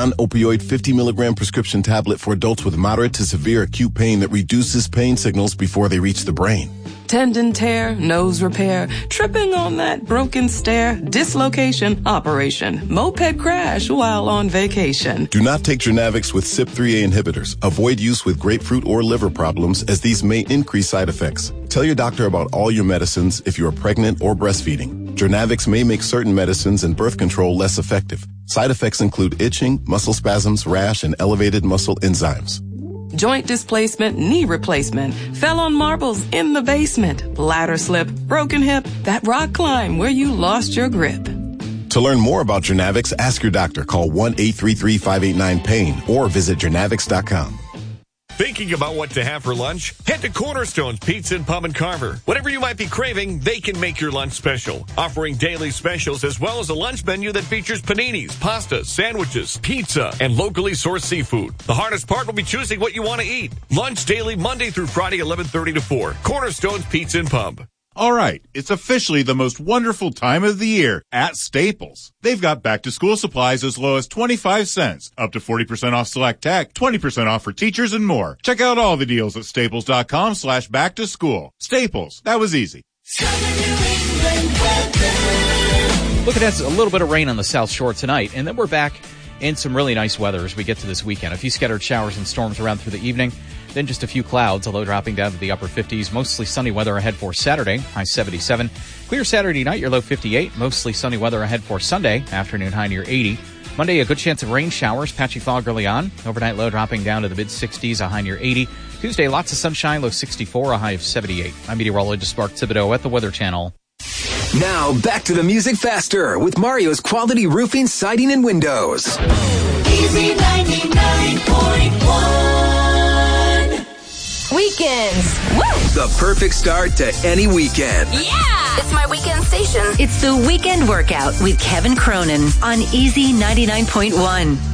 non-opioid 50 milligram prescription tablet for adults with moderate to severe acute pain that reduces pain signals before they reach the brain. Tendon tear, nose repair, tripping on that broken stair, dislocation, operation, moped crash while on vacation. Do not take Journavx with CYP3A inhibitors. Avoid use with grapefruit or liver problems as these may increase side effects. Tell your doctor about all your medicines if you are pregnant or breastfeeding. Journavx may make certain medicines and birth control less effective. Side effects include itching, muscle spasms, rash, and elevated muscle enzymes. Joint displacement, knee replacement, fell on marbles in the basement, ladder slip, broken hip, that rock climb where you lost your grip. To learn more about Journavx, ask your doctor. Call 1-833-589-PAIN or visit journavx.com. Thinking about what to have for lunch? Head to Cornerstone's Pizza and Pub and Carver. Whatever you might be craving, they can make your lunch special. Offering daily specials as well as a lunch menu that features paninis, pastas, sandwiches, pizza, and locally sourced seafood. The hardest part will be choosing what you want to eat. Lunch daily Monday through Friday, 11:30 to 4. Cornerstone's Pizza and Pub. All right, it's officially the most wonderful time of the year at Staples. They've got back-to-school supplies as low as 25 cents, up to 40% off select tech, 20% off for teachers, and more. Check out all the deals at staples.com/back-to-school. Staples, that was easy. Look, it has a little bit of rain on the South Shore tonight, and then we're back in some really nice weather as we get to this weekend. A few scattered showers and storms around through the evening. Then just a few clouds, although dropping down to the upper 50s. Mostly sunny weather ahead for Saturday, high 77. Clear Saturday night, your low 58. Mostly sunny weather ahead for Sunday, afternoon high near 80. Monday, a good chance of rain showers, patchy fog early on. Overnight low dropping down to the mid-60s, a high near 80. Tuesday, lots of sunshine, low 64, a high of 78. I'm meteorologist Mark Thibodeau at the Weather Channel. Now, back to the music faster with Mario's Quality Roofing, Siding, and Windows. Easy 99.1. Weekends. Woo! The perfect start to any weekend. Yeah! It's my weekend station. It's the Weekend Workout with Kevin Cronin on Easy 99.1.